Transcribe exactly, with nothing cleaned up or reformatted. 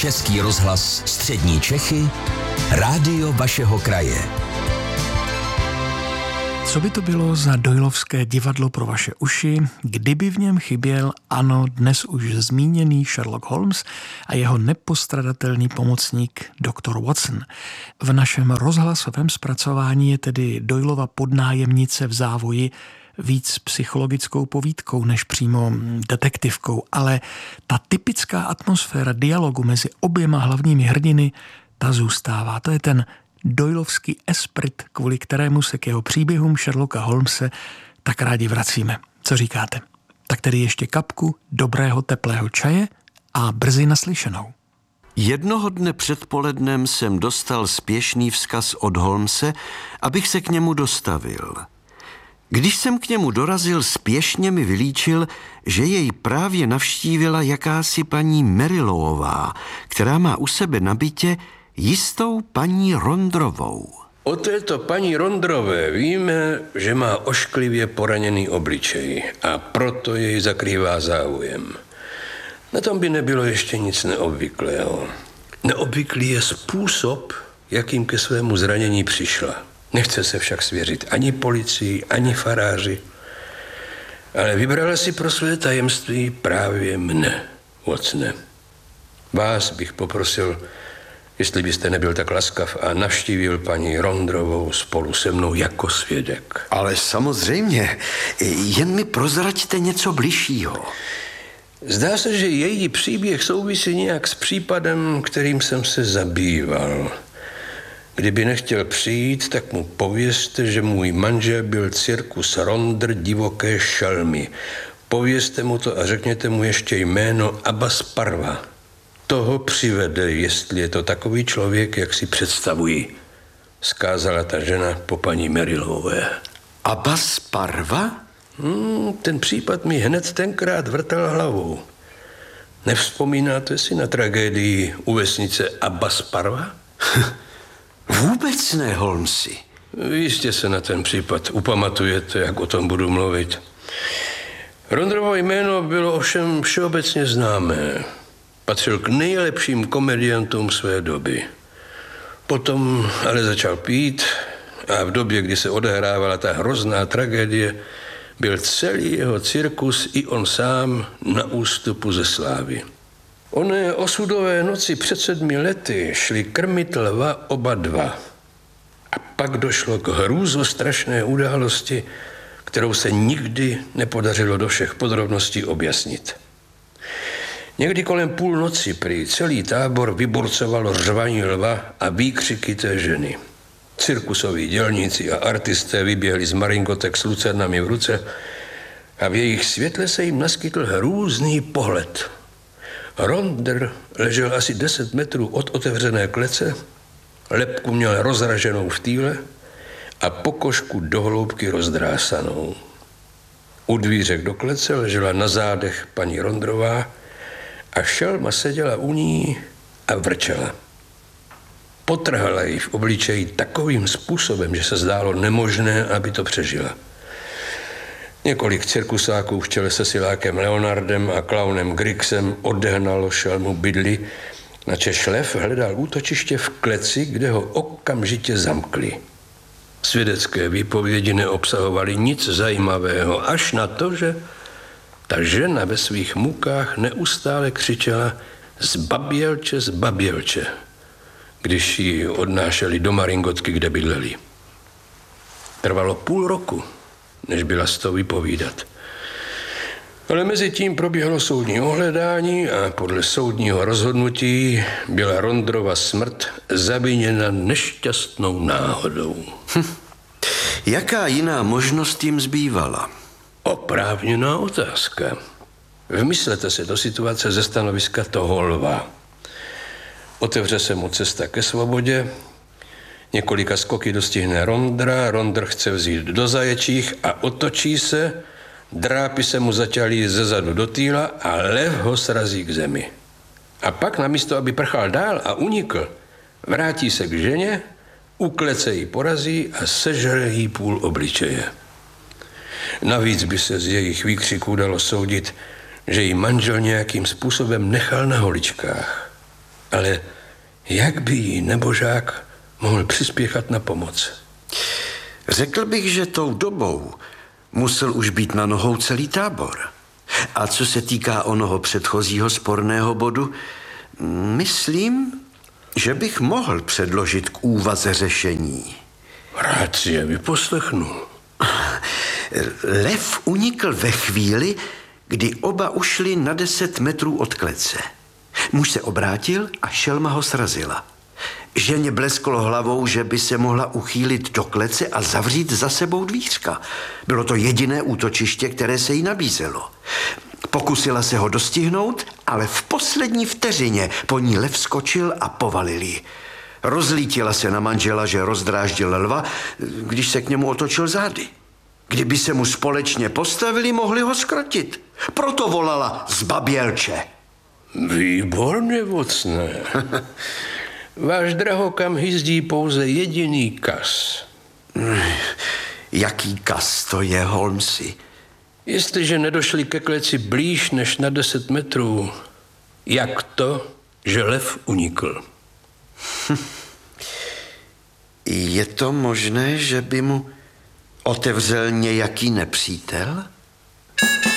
Český rozhlas Střední Čechy, rádio vašeho kraje. Co by to bylo za doylovské divadlo pro vaše uši, kdyby v něm chyběl, ano, dnes už zmíněný Sherlock Holmes a jeho nepostradatelný pomocník doktor Watson. V našem rozhlasovém zpracování je tedy Doylova podnájemnice v závoji víc psychologickou povídkou než přímo detektivkou, ale ta typická atmosféra dialogu mezi oběma hlavními hrdiny, ta zůstává. To je ten doylovský esprit, kvůli kterému se k jeho příběhům Sherlocka Holmese tak rádi vracíme. Co říkáte? Tak tedy ještě kapku dobrého teplého čaje a brzy naslyšenou. Jednoho dne předpolednem jsem dostal spěšný vzkaz od Holmese, abych se k němu dostavil. Když jsem k němu dorazil, spěšně mi vylíčil, že jej právě navštívila jakási paní Merrilowová, která má u sebe na bytě jistou paní Rondrovou. O této paní Rondrové víme, že má ošklivě poraněný obličej a proto jej zakrývá závojem. Na tom by nebylo ještě nic neobvyklého. Neobvyklý je způsob, jakým ke svému zranění přišla. Nechce se však svěřit ani policii, ani faráři, ale vybrala si pro své tajemství právě mne, Watsone. Vás bych poprosil, jestli byste nebyl tak laskav a navštívil paní Rondrovou spolu se mnou jako svědek. Ale samozřejmě, jen mi prozraďte něco bližšího. Zdá se, že její příběh souvisí nějak s případem, kterým jsem se zabýval. Kdyby nechtěl přijít, tak mu povězte, že můj manžel byl cirkus Rondr divoké šelmy. Povězte mu to a řekněte mu ještě jméno Abbas Parva. Toho přivede, jestli je to takový člověk, jak si představuji, zkázala ta žena po paní Merrilowové. Abbas Parva? Hmm, ten případ mi hned tenkrát vrtal hlavou. Nevzpomínáte si na tragédii u vesnice Abbas Parva? Vůbec ne, Holmesi. Jistě se na ten případ upamatujete, jak o tom budu mluvit. Rondrovo jméno bylo ovšem všeobecně známé. Patřil k nejlepším komediantům své doby. Potom ale začal pít a v době, kdy se odehrávala ta hrozná tragédie, byl celý jeho cirkus i on sám na ústupu ze slávy. Oné osudové noci před sedmi lety šli krmit lva oba dva. A pak došlo k hrůzostrašné události, kterou se nikdy nepodařilo do všech podrobností objasnit. Někdy kolem půlnoci prý celý tábor vyburcovalo řvaní lva a výkřiky té ženy. Cirkusoví dělníci a artisté vyběhli z maringotek s lucernami v ruce a v jejich světle se jim naskytl hrůzný pohled. Rondr ležel asi deset metrů od otevřené klece, lebku měl rozraženou v týle a pokožku do hloubky rozdrásanou. U dvířek do klece ležela na zádech paní Rondrová a šelma seděla u ní a vrčela. Potrhala ji v obličeji takovým způsobem, že se zdálo nemožné, aby to přežila. Několik cirkusáků v čele se silákem Leonardem a klaunem Grixem odehnalo šelmu bydli, načež lev hledal útočiště v kleci, kde ho okamžitě zamkli. Svědecké výpovědi neobsahovaly nic zajímavého, až na to, že ta žena ve svých mukách neustále křičela zbabělče, zbabělče, když ji odnášeli do maringotky, kde bydleli. Trvalo půl roku, než byla z toho vypovídat. Ale mezi tím proběhlo soudní ohledání a podle soudního rozhodnutí byla Rondrova smrt zaviněna nešťastnou náhodou. Hm. Jaká jiná možnost jim zbývala? Oprávněná otázka. Vmyslete se do situace ze stanoviska toho lva. Otevře se mu cesta ke svobodě, několika skoky dostihne Rondra, Rondr chce vzít do zaječích a otočí se, drápy se mu zaťalí ze zadu do týla a lev ho srazí k zemi. A pak namísto, aby prchal dál a unikl, vrátí se k ženě, u klece ji porazí a sežere jí půl obličeje. Navíc by se z jejich výkřiků dalo soudit, že jí manžel nějakým způsobem nechal na holičkách. Ale jak by jí nebožák mohl přispěchat na pomoc? Řekl bych, že tou dobou musel už být na nohou celý tábor. A co se týká onoho předchozího sporného bodu, myslím, že bych mohl předložit k úvaze řešení. Rád si je vyposlechnu. Lev unikl ve chvíli, kdy oba ušli na deset metrů od klece. Muž se obrátil a šelma ho srazila. Ženě blesklo hlavou, že by se mohla uchýlit do klece a zavřít za sebou dvířka. Bylo to jediné útočiště, které se jí nabízelo. Pokusila se ho dostihnout, ale v poslední vteřině po ní lev skočil a povalil ji. Rozlítila se na manžela, že rozdráždil lva, když se k němu otočil zády. Kdyby se mu společně postavili, mohli ho zkrotit. Proto volala zbabělče. Výborně, vocné. Váš drahokam hyzdí pouze jediný kas. Jaký kas to je, Holmesi? Jestliže nedošli ke kleci blíž než na deset metrů, jak to, že lev unikl? Je to možné, že by mu otevřel nějaký nepřítel?